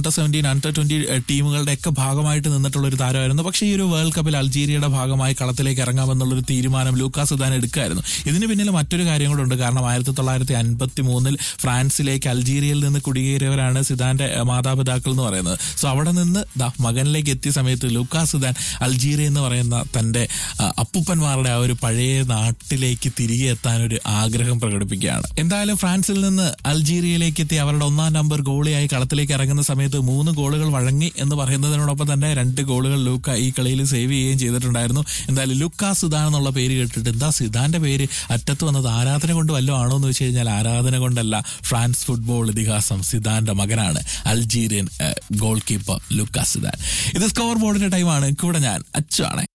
Under 17 under 20 ടീമുകളുടെ ഒക്കെ ഭാഗമായിട്ട് നിന്നിട്ടുള്ള ഒരു താരമായിരുന്നു. പക്ഷേ ഈ ഒരു വേൾഡ് കപ്പിൽ അൾജീരിയയുടെ ഭാഗമായി കളത്തിലേക്ക് ഇറങ്ങാമെന്നുള്ളൊരു തീരുമാനം ലൂക്കാസ് സിദാൻ എടുക്കായിരുന്നു. ഇതിന് പിന്നിൽ മറ്റൊരു കാര്യം കൂടെ. കാരണം 1953 ഫ്രാൻസിലേക്ക് അൾജീരിയയിൽ നിന്ന് കുടിയേറിയവരാണ് സിദാന്റെ മാതാപിതാക്കൾ എന്ന് പറയുന്നത്. സോ അവിടെ നിന്ന് മകനിലേക്ക് എത്തിയ സമയത്ത് ലൂക്കാസ് സിദാൻ അൾജീരിയ എന്ന് പറയുന്ന തന്റെ അപ്പൂപ്പന്മാരുടെ ആ ഒരു പഴയ നാട്ടിലേക്ക് തിരികെ എത്താൻ ഒരു ആഗ്രഹം പ്രകടിപ്പിക്കുകയാണ്. എന്തായാലും ഫ്രാൻസിൽ നിന്ന് അൾജീരിയയിലേക്ക് എത്തി അവരുടെ 1-ാം നമ്പർ ഗോളിയായി കളത്തിലേക്ക് ഇറങ്ങുന്ന സമയത്ത് 3 ഗോളുകൾ വഴങ്ങി എന്ന് പറയുന്നതിനോടൊപ്പം തന്നെ 2 ഗോളുകൾ ലൂക്ക ഈ കളിയിൽ സേവ് ചെയ്യുകയും ചെയ്തിട്ടുണ്ടായിരുന്നു. എന്തായാലും ലൂക്കാസ് സിദാൻ എന്നുള്ള പേര് കേട്ടിട്ട് എന്താ സിദാന്റെ പേര് അറ്റത്ത് വന്നത് ആരാധന കൊണ്ട് വല്ലതും ആണോ എന്ന് വെച്ച് കഴിഞ്ഞാൽ ആരാധന കൊണ്ടല്ല. ഫ്രാൻസ് ഫുട്ബോൾ ഇതിഹാസം സിദാന്റെ മകനാണ് Algerian goal keeper Lucas Zidane. ഇത് സ്കോർ ബോർഡിന്റെ ടൈമാണ്. കൂടെ ഞാൻ അച്ചു ആണ്.